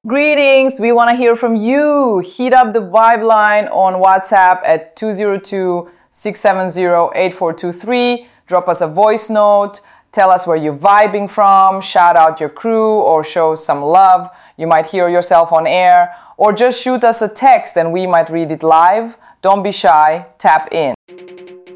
Greetings, we want to hear from you. Heat up the vibe line on WhatsApp at 202-670-8423. Drop us a voice note. Tell us where you're vibing from. Shout out your crew or show some love. You might hear yourself on air. Or just shoot us a text and we might read it live. Don't be shy. Tap in.